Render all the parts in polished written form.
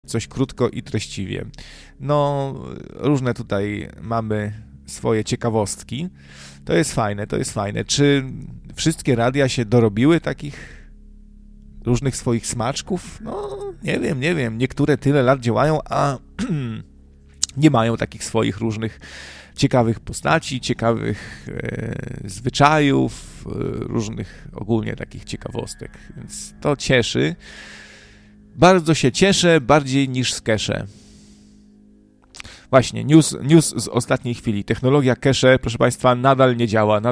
coś krótko i treściwie. No, różne tutaj mamy swoje ciekawostki. To jest fajne, to jest fajne. Czy wszystkie radia się dorobiły takich różnych swoich smaczków? No, nie wiem. Niektóre tyle lat działają, a nie mają takich swoich różnych ciekawych postaci, ciekawych zwyczajów, różnych ogólnie takich ciekawostek. Więc to cieszy. Bardzo się cieszę, bardziej niż z cache. Właśnie, news z ostatniej chwili. Technologia cache, proszę Państwa, nadal nie działa.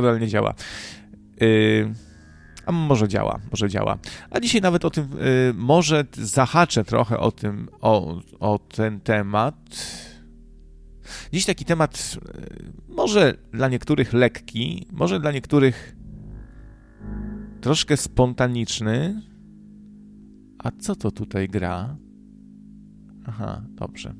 A może działa. A dzisiaj nawet o tym, może zahaczę trochę o tym, o ten temat. Dziś taki temat może dla niektórych lekki, może dla niektórych troszkę spontaniczny. A co to tutaj gra? Aha, dobrze.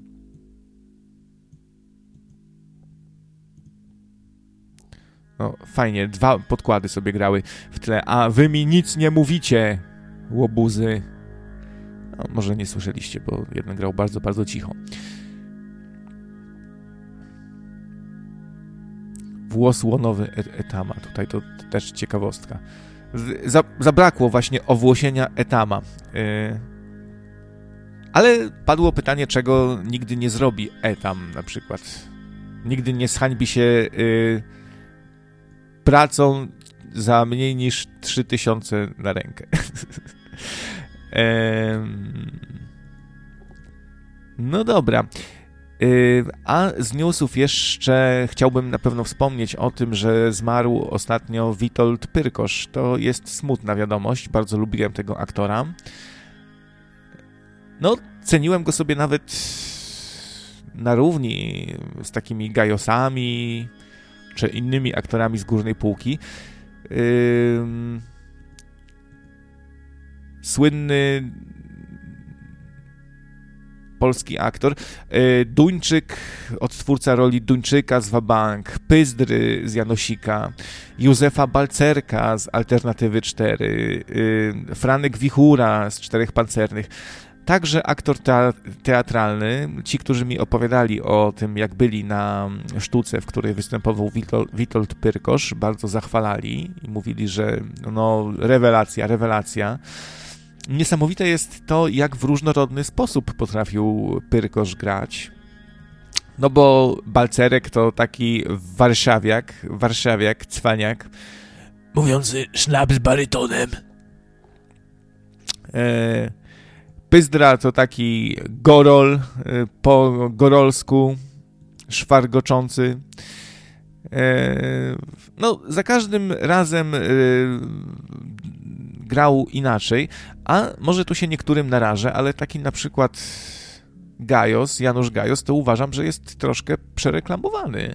No, fajnie, 2 podkłady sobie grały w tle, a wy mi nic nie mówicie, łobuzy. No, może nie słyszeliście, bo jeden grał bardzo, bardzo cicho. Włos łonowy Etama, tutaj to też ciekawostka. Zabrakło właśnie owłosienia Etama. Ale padło pytanie, czego nigdy nie zrobi Etam na przykład. Nigdy nie zhańbi się pracą za mniej niż 3000 na rękę. No dobra. A z newsów jeszcze chciałbym na pewno wspomnieć o tym, że zmarł ostatnio Witold Pyrkosz. To jest smutna wiadomość, bardzo lubiłem tego aktora. No, ceniłem go sobie nawet na równi z takimi Gajosami czy innymi aktorami z górnej półki. Słynny polski aktor, Duńczyk, odtwórca roli Duńczyka z Wabank, Pyzdry z Janosika, Józefa Balcerka z Alternatywy 4, Franek Wichura z Czterech Pancernych. Także aktor teatralny. Ci, którzy mi opowiadali o tym, jak byli na sztuce, w której występował Witold Pyrkosz, bardzo zachwalali i mówili, że no rewelacja. Niesamowite jest to, jak w różnorodny sposób potrafił Pyrkosz grać. No bo Balcerek to taki warszawiak, cwaniak, mówiący sznaps barytonem. Pyzdra to taki gorol, po gorolsku, szwargoczący. No, za każdym razem grał inaczej, a może tu się niektórym narażę, ale taki na przykład Janusz Gajos, to uważam, że jest troszkę przereklamowany.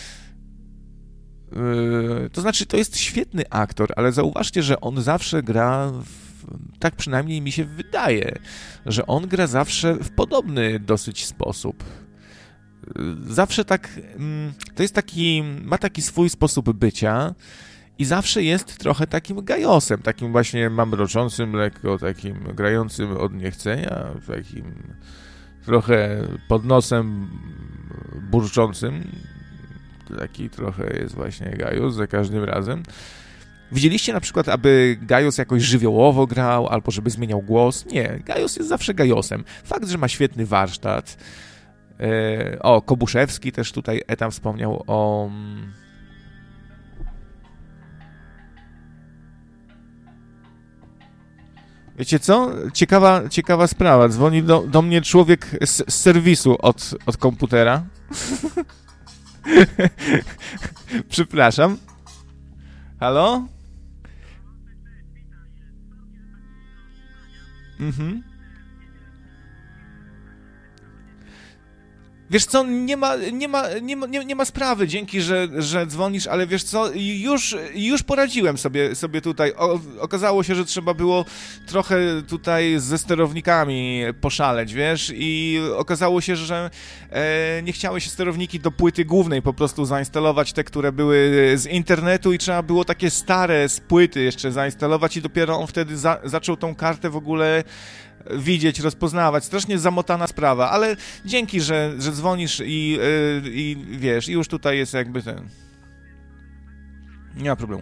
To znaczy, to jest świetny aktor, ale zauważcie, że on zawsze gra, tak przynajmniej mi się wydaje, że on gra zawsze w podobny dosyć sposób. Zawsze tak, to jest taki, ma taki swój sposób bycia i zawsze jest trochę takim Gajosem, takim właśnie mamroczącym, lekko takim grającym od niechcenia, takim trochę pod nosem burczącym. Taki trochę jest właśnie Gajos za każdym razem. Widzieliście na przykład, aby Gajos jakoś żywiołowo grał, albo żeby zmieniał głos? Nie, Gajos jest zawsze Gajosem. Fakt, że ma świetny warsztat. Kobuszewski też tutaj Etam wspomniał o... Wiecie co? Ciekawa sprawa. Dzwoni do mnie człowiek z serwisu od komputera. Przepraszam. Halo? Wiesz co, nie ma sprawy, dzięki, że dzwonisz, ale wiesz co, już poradziłem sobie tutaj. Okazało się, że trzeba było trochę tutaj ze sterownikami poszaleć, wiesz, i okazało się, że nie chciały się sterowniki do płyty głównej po prostu zainstalować, te, które były z internetu i trzeba było takie stare z płyty jeszcze zainstalować i dopiero on wtedy zaczął tą kartę w ogóle widzieć, rozpoznawać. Strasznie zamotana sprawa, ale dzięki, że dzwonisz i wiesz, i już tutaj jest jakby ten... Nie ma problemu.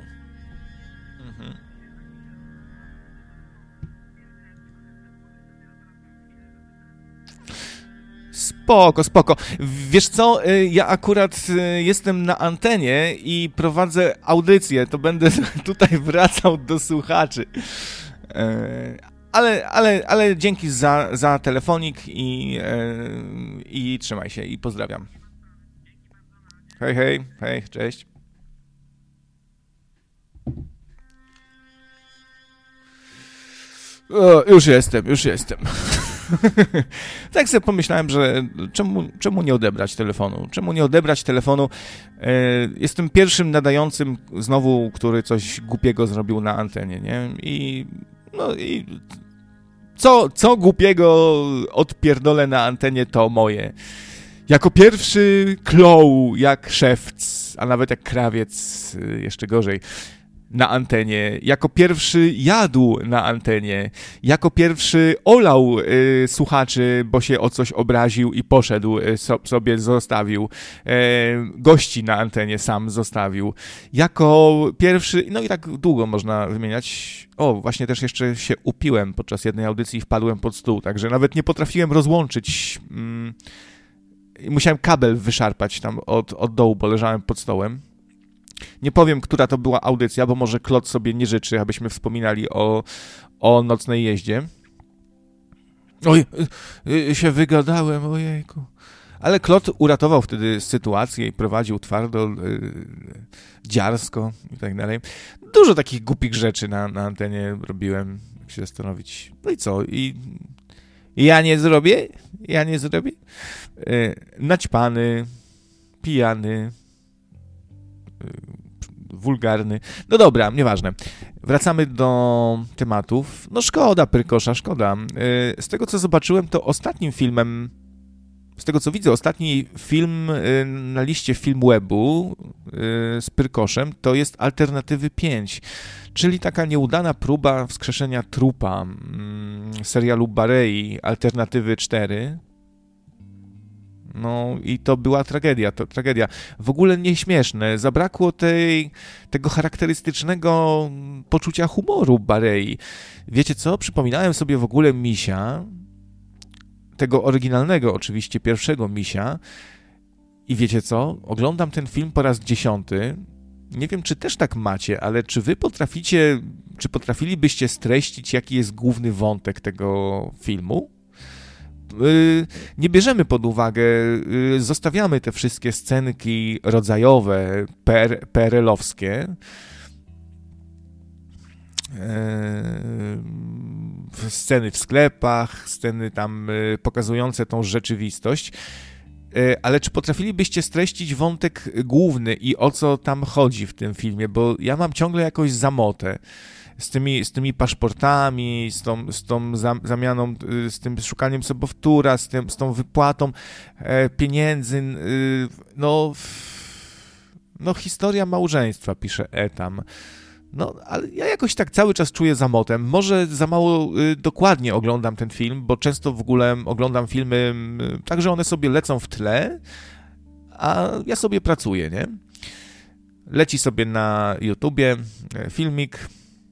Spoko. Wiesz co, ja akurat jestem na antenie i prowadzę audycję, to będę tutaj wracał do słuchaczy. Ale dzięki za telefonik i trzymaj się i pozdrawiam. Hej, cześć. Już jestem. Tak sobie pomyślałem, że czemu nie odebrać telefonu? Jestem pierwszym nadającym znowu, który coś głupiego zrobił na antenie, nie? I co głupiego odpierdolę na antenie, to moje. Jako pierwszy klął jak szewc, a nawet jak krawiec, jeszcze gorzej, na antenie. Jako pierwszy jadł na antenie. Jako pierwszy olał słuchaczy, bo się o coś obraził i poszedł, sobie zostawił. Gości na antenie sam zostawił. Jako pierwszy... No i tak długo można wymieniać. O, właśnie też jeszcze się upiłem podczas jednej audycji i wpadłem pod stół, także nawet nie potrafiłem rozłączyć... Musiałem kabel wyszarpać tam od dołu, bo leżałem pod stołem. Nie powiem, która to była audycja, bo może Klot sobie nie życzy, abyśmy wspominali o nocnej jeździe. Oj, się wygadałem, ojejku. Ale Klot uratował wtedy sytuację i prowadził twardo, dziarsko i tak dalej. Dużo takich głupich rzeczy na antenie robiłem, jak się zastanowić. No i co? I ja nie zrobię? Naćpany, pijany, wulgarny. No dobra, nieważne. Wracamy do tematów. No szkoda Pyrkosza, szkoda. Z tego, co zobaczyłem, to ostatnim filmem, z tego, co widzę, ostatni film na liście Filmwebu z Pyrkoszem to jest Alternatywy 5, czyli taka nieudana próba wskrzeszenia trupa serialu Barei Alternatywy 4. No i to była tragedia, W ogóle nieśmieszne. Zabrakło tego charakterystycznego poczucia humoru Barei. Wiecie co? Przypominałem sobie w ogóle Misia, tego oryginalnego oczywiście, pierwszego Misia. I wiecie co? Oglądam ten film po raz 10. Nie wiem, czy też tak macie, ale czy wy potrafilibyście streścić, jaki jest główny wątek tego filmu? Nie bierzemy pod uwagę, zostawiamy te wszystkie scenki rodzajowe, PRL-owskie, sceny w sklepach, sceny tam pokazujące tą rzeczywistość, ale czy potrafilibyście streścić wątek główny i o co tam chodzi w tym filmie, bo ja mam ciągle jakąś zamotę. Z tymi paszportami, z tą zamianą, z tym szukaniem sobowtóra, z tą wypłatą pieniędzy, no historia małżeństwa, pisze Etam. No, ale ja jakoś tak cały czas czuję zamotę. Może za mało dokładnie oglądam ten film, bo często w ogóle oglądam filmy tak, że one sobie lecą w tle, a ja sobie pracuję, nie? Leci sobie na YouTubie filmik.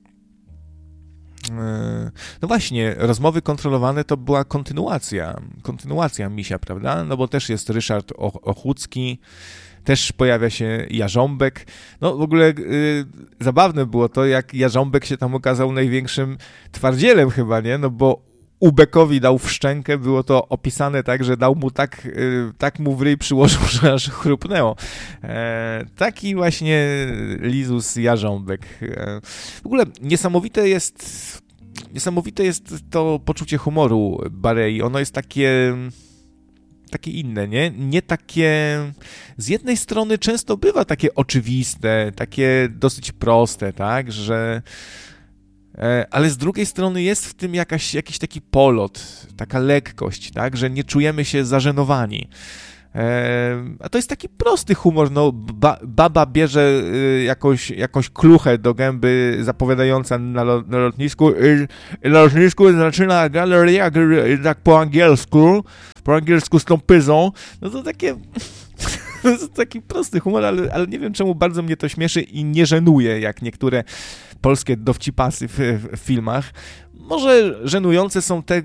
No właśnie, Rozmowy kontrolowane to była kontynuacja Misia, prawda? No bo też jest Ryszard Ochucki, też pojawia się Jarząbek. No w ogóle zabawne było to, jak Jarząbek się tam okazał największym twardzielem chyba, nie? No bo Ubekowi dał w szczękę, było to opisane tak, że dał mu tak mu w ryj przyłożył, że aż chrupnęło. Taki właśnie Lizus Jarząbek. W ogóle niesamowite jest to poczucie humoru Barei. Ono jest takie inne, nie? Nie takie... Z jednej strony często bywa takie oczywiste, takie dosyć proste, tak? Że... Ale z drugiej strony jest w tym jakiś taki polot, taka lekkość, tak? Że nie czujemy się zażenowani. A to jest taki prosty humor, no baba bierze jakąś kluchę do gęby zapowiadająca na lotnisku i na lotnisku zaczyna galeria tak po angielsku z tą pyzą, no to takie... To jest taki prosty humor, ale nie wiem czemu bardzo mnie to śmieszy i nie żenuje, jak niektóre polskie dowcipasy w filmach. Może żenujące są te...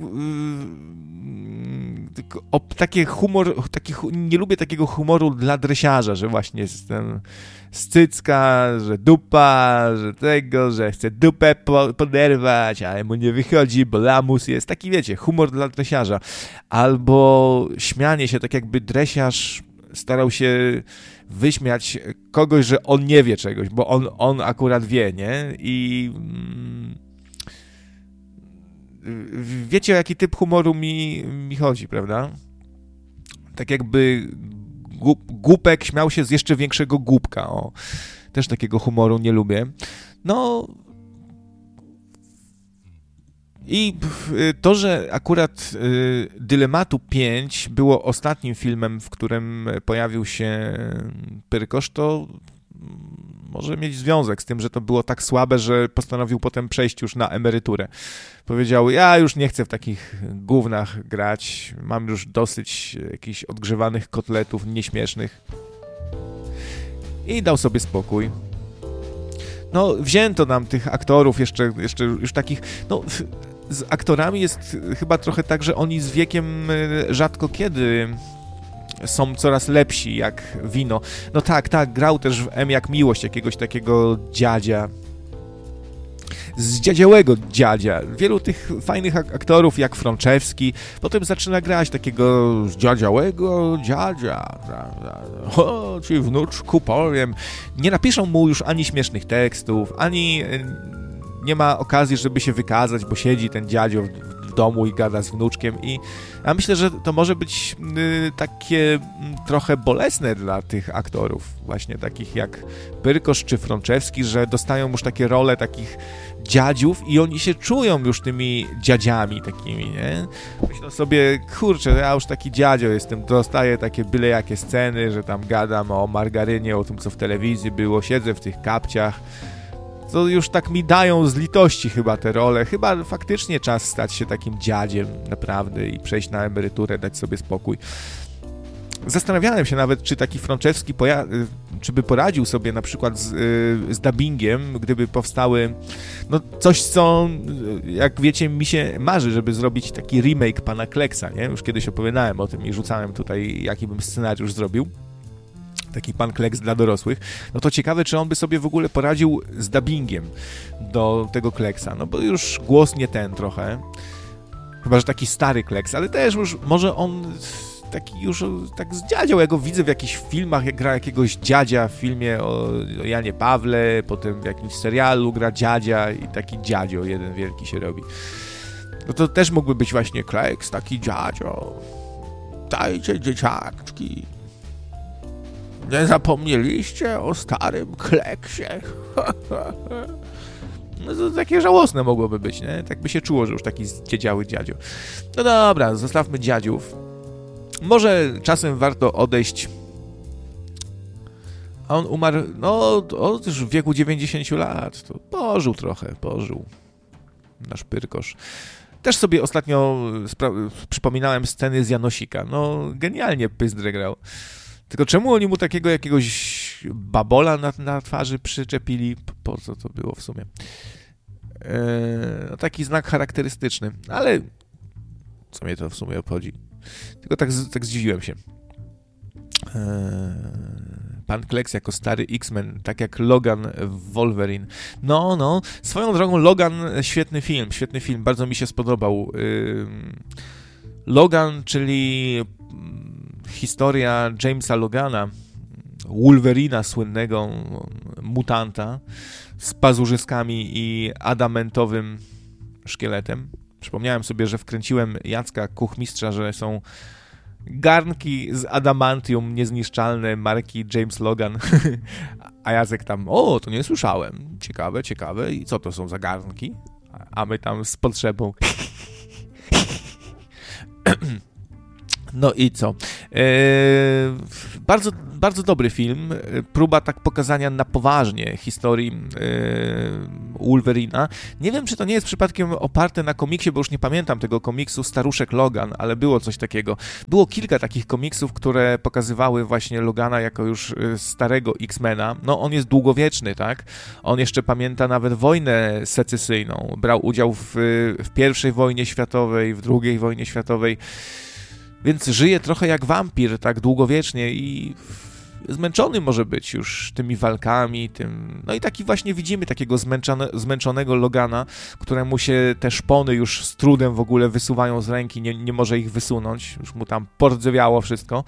takie nie lubię takiego humoru dla dresiarza, że właśnie jestem scycka, że dupa, że tego, że chce dupę poderwać, ale mu nie wychodzi, bo lamus jest. Taki, wiecie, humor dla dresiarza. Albo śmianie się, tak jakby dresiarz starał się wyśmiać kogoś, że on nie wie czegoś, bo on akurat wie, nie? I wiecie, o jaki typ humoru mi chodzi, prawda? Tak jakby głupek śmiał się z jeszcze większego głupka. O, też takiego humoru nie lubię. No i to, że akurat Dylematu 5 było ostatnim filmem, w którym pojawił się Pyrkosz, to może mieć związek z tym, że to było tak słabe, że postanowił potem przejść już na emeryturę. Powiedział, ja już nie chcę w takich gównach grać, mam już dosyć jakichś odgrzewanych kotletów nieśmiesznych. I dał sobie spokój. No, wzięto nam tych aktorów jeszcze już takich, no, z aktorami jest chyba trochę tak, że oni z wiekiem rzadko kiedy są coraz lepsi jak wino. No tak, grał też w M jak miłość jakiegoś takiego dziadzia. Zdziadziałego dziadzia. Wielu tych fajnych aktorów jak Frączewski potem zaczyna grać takiego zdziadziałego dziadzia. O, ci wnuczku powiem. Nie napiszą mu już ani śmiesznych tekstów, ani nie ma okazji, żeby się wykazać, bo siedzi ten dziadzio w domu i gada z wnuczkiem i ja myślę, że to może być takie trochę bolesne dla tych aktorów, właśnie takich jak Pyrkosz czy Frączewski, że dostają już takie role takich dziadziów i oni się czują już tymi dziadziami takimi, nie? Myślę sobie, kurczę, ja już taki dziadzio jestem, dostaję takie byle jakie sceny, że tam gadam o margarynie, o tym, co w telewizji było, siedzę w tych kapciach. To już tak mi dają z litości chyba te role. Chyba faktycznie czas stać się takim dziadziem naprawdę i przejść na emeryturę, dać sobie spokój. Zastanawiałem się nawet, czy taki Frączewski czy by poradził sobie na przykład z dubbingiem, gdyby powstały no coś, co jak wiecie mi się marzy, żeby zrobić taki remake Pana Kleksa, nie? Już kiedyś opowiadałem o tym i rzucałem tutaj, jaki bym scenariusz zrobił. Taki Pan Kleks dla dorosłych, no to ciekawe, czy on by sobie w ogóle poradził z dubbingiem do tego Kleksa, no bo już głos nie ten trochę, chyba, że taki stary Kleks, ale też już może on taki już tak zdziadział, ja go widzę w jakichś filmach, jak gra jakiegoś dziadzia w filmie o Janie Pawle, potem w jakimś serialu gra dziadzia i taki dziadzio jeden wielki się robi. No to też mógłby być właśnie Kleks, taki dziadzio. Dajcie dzieciaczki. Nie zapomnieliście o starym Kleksie? No to takie żałosne mogłoby być, nie? Tak by się czuło, że już taki zdziedziały dziadzio. No dobra, zostawmy dziadziów. Może czasem warto odejść. A on umarł, no już w wieku 90 lat. To pożył nasz Pyrkosz. Też sobie ostatnio przypominałem sceny z Janosika. No genialnie Pyzdrę grał. Tylko czemu oni mu takiego jakiegoś babola na twarzy przyczepili? Po co to było w sumie? No taki znak charakterystyczny, ale co mnie to w sumie obchodzi? Tylko tak zdziwiłem się. Pan Kleks jako stary X-Men, tak jak Logan w Wolverine. No, swoją drogą Logan, świetny film, bardzo mi się spodobał. Logan, czyli historia Jamesa Logana, Wolverina słynnego, mutanta z pazurzyskami i adamentowym szkieletem. Przypomniałem sobie, że wkręciłem Jacka Kuchmistrza, że są garnki z adamantium niezniszczalne marki James Logan, a Jacek tam, to nie słyszałem, ciekawe, i co to są za garnki? A my tam z potrzebą. No i co? Bardzo, bardzo dobry film. Próba tak pokazania na poważnie historii Wolverina. Nie wiem, czy to nie jest przypadkiem oparte na komiksie, bo już nie pamiętam tego komiksu Staruszek Logan, ale było coś takiego. Było kilka takich komiksów, które pokazywały właśnie Logana jako już starego X-Mena. No, on jest długowieczny, tak? On jeszcze pamięta nawet wojnę secesyjną. Brał udział w I wojnie światowej, w II wojnie światowej. Więc żyje trochę jak wampir, tak długowiecznie i zmęczony może być już tymi walkami, tym... No i taki właśnie widzimy takiego zmęczonego Logana, któremu się te szpony już z trudem w ogóle wysuwają z ręki, nie może ich wysunąć, już mu tam pordzewiało wszystko.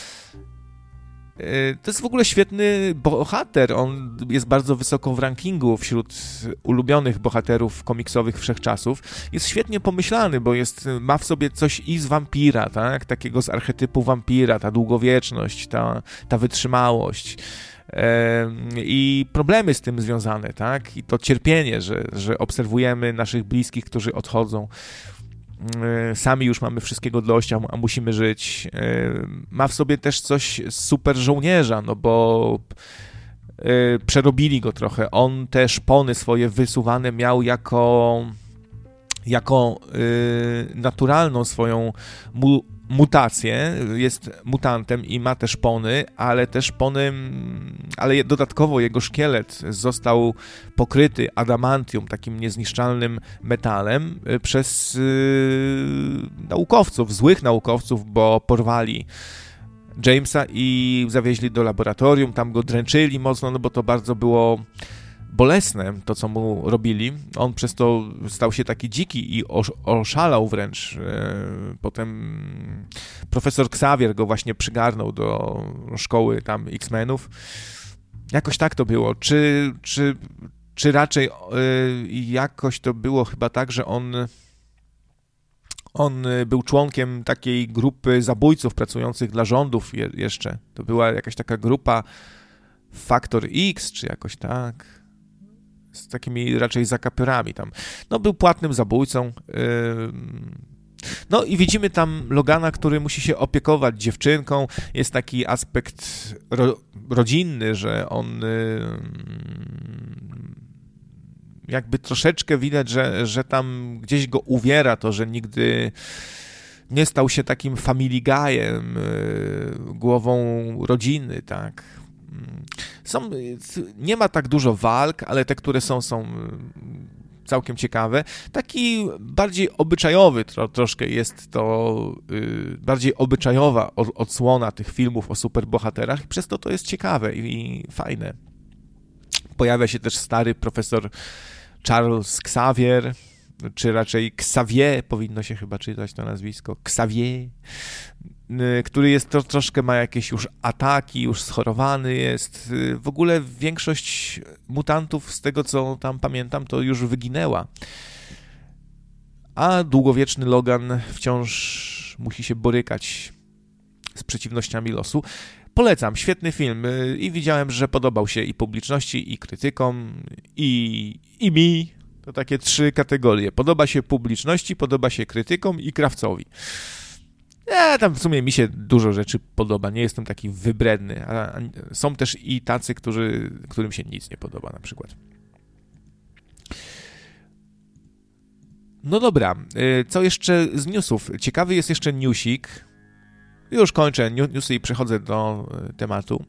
To jest w ogóle świetny bohater, on jest bardzo wysoko w rankingu wśród ulubionych bohaterów komiksowych wszechczasów. Jest świetnie pomyślany, bo ma w sobie coś i z wampira, tak? Takiego z archetypu wampira, ta długowieczność, ta wytrzymałość i problemy z tym związane, tak? I to cierpienie, że obserwujemy naszych bliskich, którzy odchodzą. Sami już mamy wszystkiego dość, a musimy żyć. Ma w sobie też coś super żołnierza, no bo przerobili go trochę. On te szpony swoje wysuwane miał jako naturalną swoją mutację, jest mutantem i ma te szpony, ale dodatkowo jego szkielet został pokryty adamantium, takim niezniszczalnym metalem przez naukowców, złych naukowców, bo porwali Jamesa i zawieźli do laboratorium, tam go dręczyli mocno, no bo to bardzo było bolesne, to co mu robili. On przez to stał się taki dziki i oszalał wręcz. Potem profesor Xavier go właśnie przygarnął do szkoły tam X-Menów. Jakoś tak to było. Czy raczej jakoś to było chyba tak, że on był członkiem takiej grupy zabójców pracujących dla rządów jeszcze. To była jakaś taka grupa Factor X, czy jakoś tak, z takimi raczej zakapiorami tam. No, był płatnym zabójcą. No i widzimy tam Logana, który musi się opiekować dziewczynką. Jest taki aspekt rodzinny, że on jakby troszeczkę widać, że tam gdzieś go uwiera to, że nigdy nie stał się takim family guy'em, głową rodziny, tak. Nie ma tak dużo walk, ale te, które są całkiem ciekawe. Taki bardziej obyczajowy troszkę jest to, bardziej obyczajowa odsłona tych filmów o superbohaterach i przez to jest ciekawe i fajne. Pojawia się też stary profesor Charles Xavier, czy raczej Xavier, powinno się chyba czytać to nazwisko, Xavier, który jest troszkę ma jakieś już ataki, już schorowany jest. W ogóle większość mutantów, z tego co tam pamiętam, to już wyginęła. A długowieczny Logan wciąż musi się borykać z przeciwnościami losu. Polecam, świetny film i widziałem, że podobał się i publiczności, i krytykom, i mi. To takie 3 kategorie. Podoba się publiczności, podoba się krytykom i krawcowi. Tam w sumie mi się dużo rzeczy podoba, nie jestem taki wybredny, a są też i tacy, którym się nic nie podoba na przykład. No dobra, co jeszcze z newsów? Ciekawy jest jeszcze newsik. Już kończę newsy i przechodzę do tematu.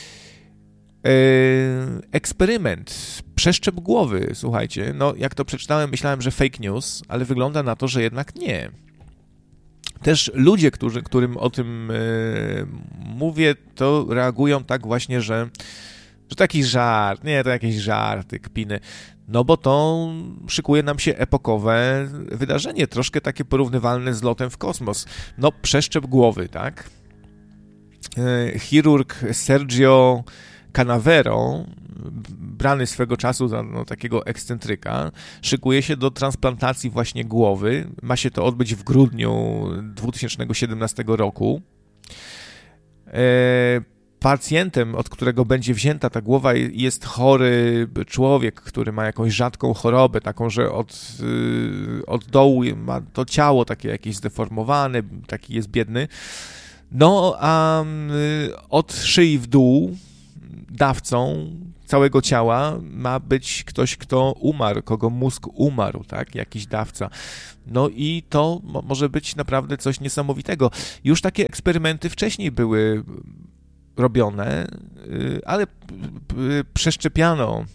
Eksperyment, przeszczep głowy, słuchajcie. No, jak to przeczytałem, myślałem, że fake news, ale wygląda na to, że jednak nie. Też ludzie, którym o tym mówię, to reagują tak właśnie, że to jakiś żart, nie, to jakieś żarty, kpiny. No bo to szykuje nam się epokowe wydarzenie, troszkę takie porównywalne z lotem w kosmos. No, przeszczep głowy, tak? Chirurg Sergio Canavero, brany swego czasu za takiego ekscentryka, szykuje się do transplantacji właśnie głowy. Ma się to odbyć w grudniu 2017 roku. pacjentem, od którego będzie wzięta ta głowa, jest chory człowiek, który ma jakąś rzadką chorobę, taką, że od dołu ma to ciało takie jakieś zdeformowane, taki jest biedny. No, a od szyi w dół dawcą całego ciała ma być ktoś, kto umarł, kogo mózg umarł, tak? Jakiś dawca. No i to może być naprawdę coś niesamowitego. Już takie eksperymenty wcześniej były robione, ale przeszczepiano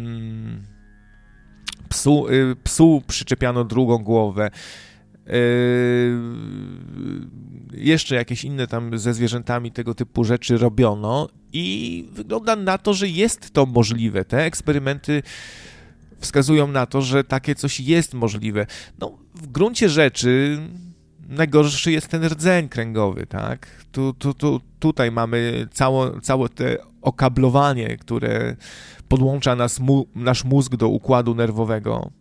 psu przyczepiano drugą głowę, jeszcze jakieś inne tam ze zwierzętami tego typu rzeczy robiono i wygląda na to, że jest to możliwe. Te eksperymenty wskazują na to, że takie coś jest możliwe. No, w gruncie rzeczy najgorszy jest ten rdzeń kręgowy, tak? Tutaj mamy całe te okablowanie, które podłącza nasz mózg do układu nerwowego.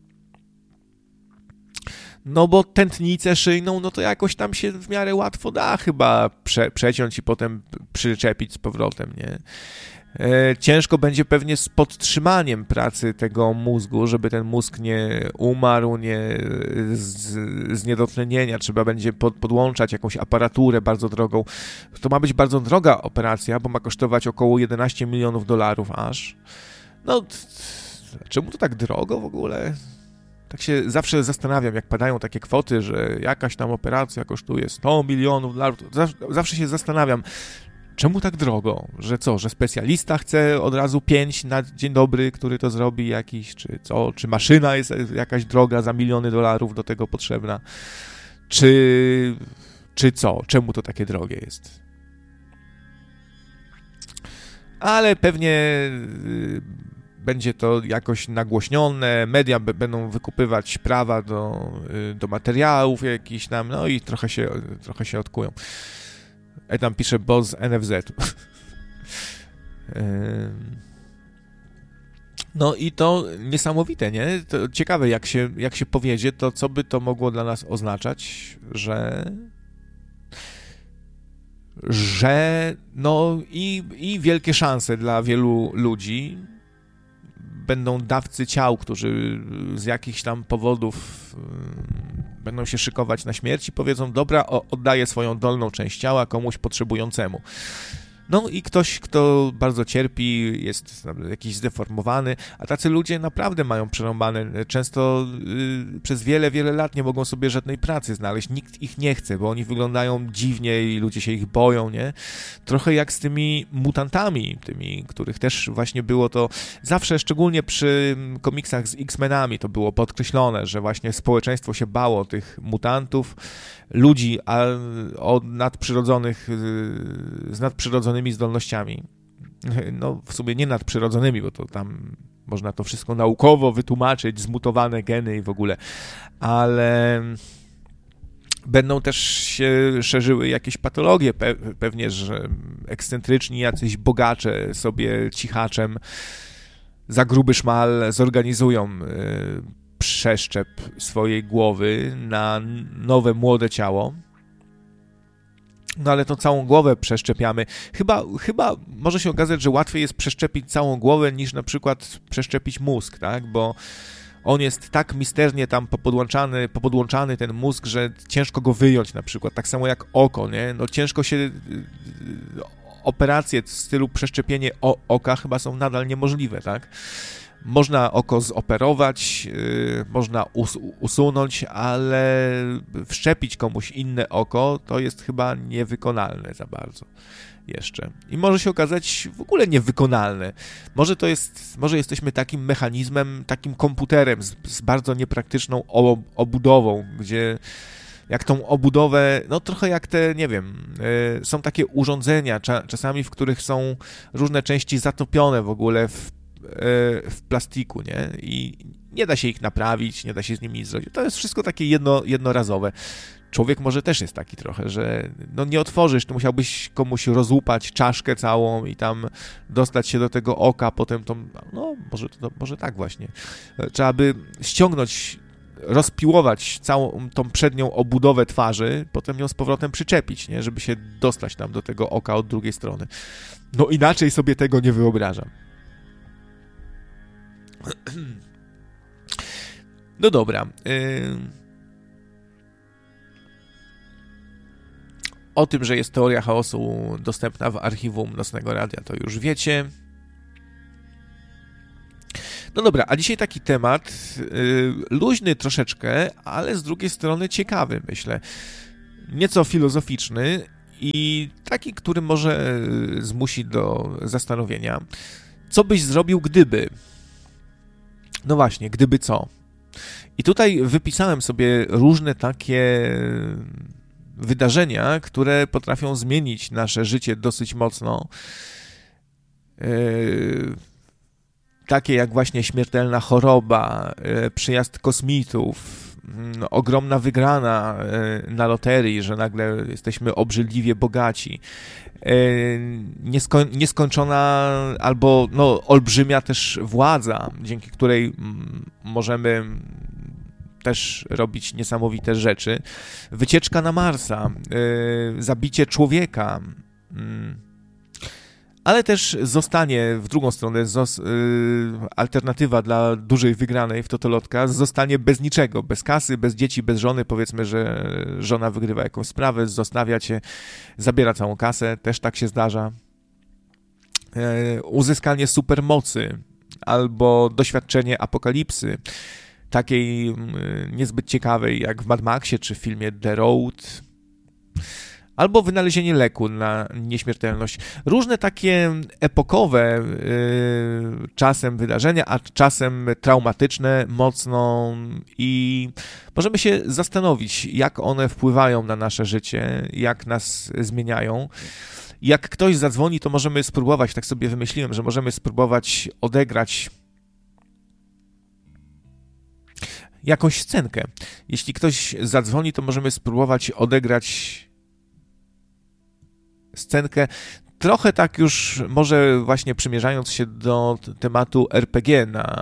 No bo tętnicę szyjną, no to jakoś tam się w miarę łatwo da chyba przeciąć i potem przyczepić z powrotem, nie? Ciężko będzie pewnie z podtrzymaniem pracy tego mózgu, żeby ten mózg nie umarł, nie z niedotlenienia. Trzeba będzie podłączać jakąś aparaturę bardzo drogą. To ma być bardzo droga operacja, bo ma kosztować około $11 milionów aż. No, czemu to tak drogo w ogóle? Tak się zawsze zastanawiam, jak padają takie kwoty, że jakaś tam operacja kosztuje $100 milionów. Zawsze się zastanawiam, czemu tak drogo? Że co, że specjalista chce od razu 5 na dzień dobry, który to zrobi jakiś, czy co? Czy maszyna jest jakaś droga za miliony dolarów do tego potrzebna? Czy co? Czemu to takie drogie jest? Ale pewnie będzie to jakoś nagłośnione, media będą wykupywać prawa do materiałów jakichś tam, no i trochę się odkują. Tam pisze boss NFZ. No i to niesamowite, nie? To ciekawe, jak się powiedzie, to co by to mogło dla nas oznaczać, że no i wielkie szanse dla wielu ludzi. Będą dawcy ciał, którzy z jakichś tam powodów będą się szykować na śmierć i powiedzą, dobra, oddaję swoją dolną część ciała komuś potrzebującemu. No i ktoś, kto bardzo cierpi, jest jakiś zdeformowany, a tacy ludzie naprawdę mają przerąbane. Często przez wiele, wiele lat nie mogą sobie żadnej pracy znaleźć. Nikt ich nie chce, bo oni wyglądają dziwnie i ludzie się ich boją, nie? Trochę jak z tymi mutantami, tymi, których też właśnie było to zawsze, szczególnie przy komiksach z X-Menami to było podkreślone, że właśnie społeczeństwo się bało tych mutantów, ludzi z nadprzyrodzonymi zdolnościami. No w sumie nie nadprzyrodzonymi, bo to tam można to wszystko naukowo wytłumaczyć, zmutowane geny i w ogóle, ale będą też się szerzyły jakieś patologie, pewnie, że ekscentryczni jacyś bogacze sobie cichaczem za gruby szmal zorganizują przeszczep swojej głowy na nowe, młode ciało. No ale to całą głowę przeszczepiamy. Chyba może się okazać, że łatwiej jest przeszczepić całą głowę niż na przykład przeszczepić mózg, tak? Bo on jest tak misternie tam popodłączany ten mózg, że ciężko go wyjąć na przykład. Tak samo jak oko, nie? No ciężko się... Operacje w stylu przeszczepienie oka chyba są nadal niemożliwe, tak? Można oko zoperować, można usunąć, ale wszczepić komuś inne oko to jest chyba niewykonalne za bardzo jeszcze. I może się okazać w ogóle niewykonalne. Może jesteśmy takim mechanizmem, takim komputerem z bardzo niepraktyczną obudową, gdzie jak tą obudowę, no trochę jak te, nie wiem, są takie urządzenia czasami, w których są różne części zatopione w ogóle w plastiku, nie? I nie da się ich naprawić, nie da się z nimi nic zrobić. To jest wszystko takie jednorazowe. Człowiek może też jest taki trochę, że no nie otworzysz, to musiałbyś komuś rozłupać czaszkę całą i tam dostać się do tego oka, potem to, no może tak właśnie. Trzeba by ściągnąć rozpiłować całą tą przednią obudowę twarzy, potem ją z powrotem przyczepić, nie? Żeby się dostać tam do tego oka od drugiej strony. No inaczej sobie tego nie wyobrażam. No dobra. O tym, że jest teoria chaosu dostępna w archiwum Nocnego Radia, to już wiecie. No dobra, a dzisiaj taki temat luźny troszeczkę, ale z drugiej strony ciekawy, myślę. Nieco filozoficzny i taki, który może zmusić do zastanowienia. Co byś zrobił, gdyby? No właśnie, gdyby co? I tutaj wypisałem sobie różne takie wydarzenia, które potrafią zmienić nasze życie dosyć mocno. Takie jak właśnie śmiertelna choroba, przyjazd kosmitów, ogromna wygrana na loterii, że nagle jesteśmy obrzydliwie bogaci, nieskończona albo olbrzymia też władza, dzięki której możemy też robić niesamowite rzeczy, wycieczka na Marsa, zabicie człowieka, ale też zostanie, w drugą stronę, alternatywa dla dużej wygranej w totolotka, zostanie bez niczego, bez kasy, bez dzieci, bez żony. Powiedzmy, że żona wygrywa jakąś sprawę, zostawia cię, zabiera całą kasę, też tak się zdarza. Uzyskanie supermocy albo doświadczenie apokalipsy, takiej niezbyt ciekawej jak w Mad Maxie czy w filmie The Road. Albo wynalezienie leku na nieśmiertelność. Różne takie epokowe czasem wydarzenia, a czasem traumatyczne mocno i możemy się zastanowić, jak one wpływają na nasze życie, jak nas zmieniają. Jak ktoś zadzwoni, to możemy spróbować, tak sobie wymyśliłem, że możemy spróbować odegrać jakąś scenkę. Jeśli ktoś zadzwoni, to możemy spróbować odegrać scenkę, trochę tak już może właśnie przymierzając się do tematu RPG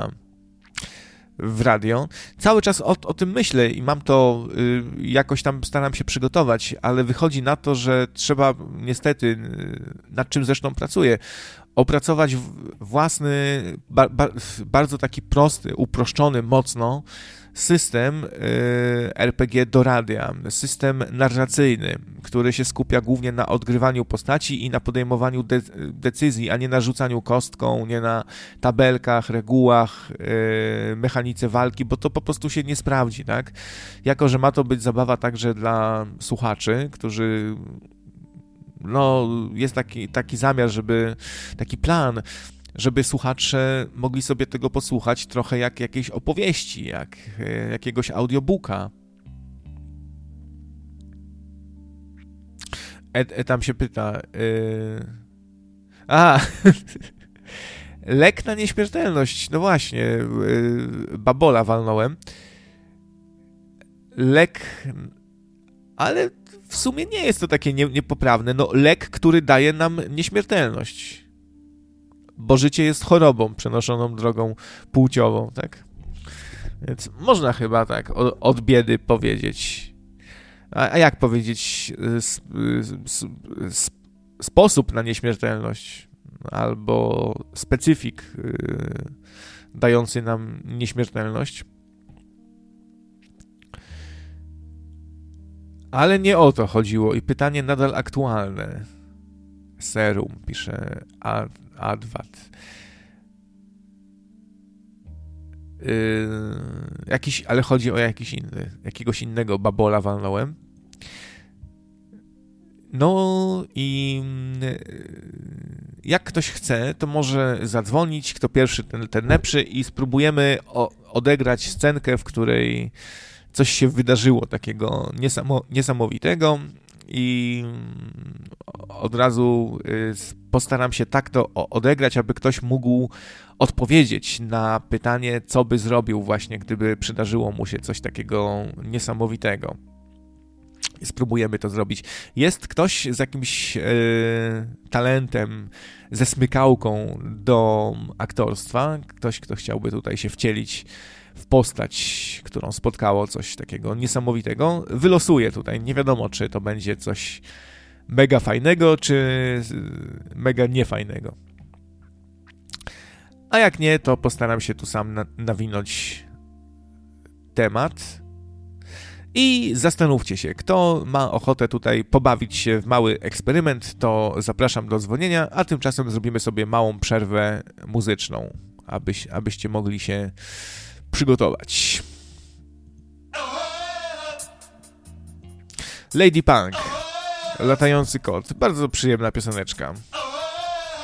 w radio. Cały czas o tym myślę i mam to, jakoś tam staram się przygotować, ale wychodzi na to, że trzeba niestety, nad czym zresztą pracuję, opracować własny, bardzo taki prosty, uproszczony mocno system RPG do radia, system narracyjny, który się skupia głównie na odgrywaniu postaci i na podejmowaniu decyzji, a nie na rzucaniu kostką, nie na tabelkach, regułach, mechanice walki, bo to po prostu się nie sprawdzi, tak? Jako że ma to być zabawa także dla słuchaczy, którzy jest taki zamiar, taki plan, żeby słuchacze mogli sobie tego posłuchać trochę jak jakiejś opowieści, jak jakiegoś audiobooka. Tam się pyta... Lek na nieśmiertelność. No właśnie, babola walnąłem. Lek... Ale w sumie nie jest to takie niepoprawne. No, lek, który daje nam nieśmiertelność. Bo życie jest chorobą przenoszoną drogą płciową, tak? Więc można chyba tak od biedy powiedzieć. A jak powiedzieć sposób na nieśmiertelność? Albo specyfik dający nam nieśmiertelność? Ale nie o to chodziło i pytanie nadal aktualne. Serum, pisze Adwat. Ale chodzi o jakiegoś innego babola walnąłem. No i jak ktoś chce, to może zadzwonić, kto pierwszy, ten lepszy i spróbujemy odegrać scenkę, w której coś się wydarzyło takiego niesamowitego i od razu postaram się tak to odegrać, aby ktoś mógł odpowiedzieć na pytanie, co by zrobił właśnie, gdyby przydarzyło mu się coś takiego niesamowitego. Spróbujemy to zrobić. Jest ktoś z jakimś talentem, ze smykałką do aktorstwa? Ktoś, kto chciałby tutaj się wcielić w postać, którą spotkało coś takiego niesamowitego. Wylosuję tutaj. Nie wiadomo, czy to będzie coś mega fajnego, czy mega niefajnego. A jak nie, to postaram się tu sam nawinąć temat. I zastanówcie się, kto ma ochotę tutaj pobawić się w mały eksperyment, to zapraszam do dzwonienia, a tymczasem zrobimy sobie małą przerwę muzyczną, abyście mogli się przygotować. Lady Punk, Latający kot, bardzo przyjemna pioseneczka.